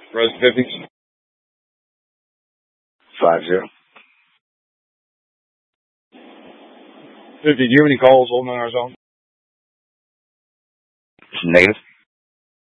Rose 50s. 50. 50, do you have any calls holding on our zone? Negative.